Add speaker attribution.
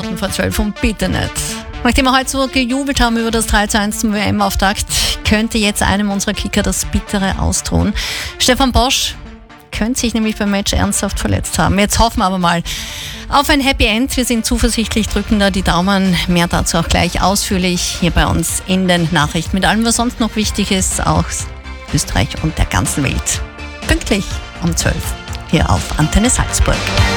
Speaker 1: vor 12 und bitte nicht. Nachdem wir heute so gejubelt haben über das 3:1 zum WM-Auftakt, könnte jetzt einem unserer Kicker das Bittere austun. Stefan Bosch könnte sich nämlich beim Match ernsthaft verletzt haben. Jetzt hoffen wir aber mal auf ein Happy End. Wir sind zuversichtlich, drücken da die Daumen. Mehr dazu auch gleich ausführlich hier bei uns in den Nachrichten. Mit allem, was sonst noch wichtig ist, aus Österreich und der ganzen Welt. Pünktlich um 12 hier auf Antenne Salzburg.